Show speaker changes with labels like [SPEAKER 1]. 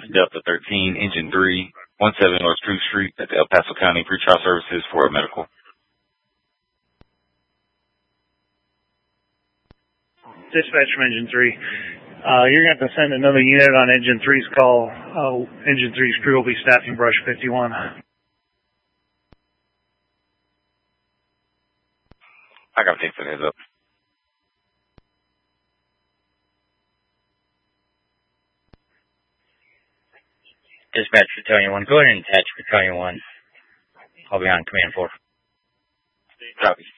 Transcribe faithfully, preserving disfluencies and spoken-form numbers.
[SPEAKER 1] Delta thirteen, Engine three, one seven North True Street at the El Paso County Pretrial Services for a medical.
[SPEAKER 2] Dispatch from Engine three. Uh, you're going to have to send another unit on Engine three's call. Uh, Engine three's crew will be staffing Brush fifty-one.
[SPEAKER 1] I got to take the heads up.
[SPEAKER 3] Dispatch Battalion one, go ahead and attach Battalion one. I'll be on Command four.
[SPEAKER 1] Copy.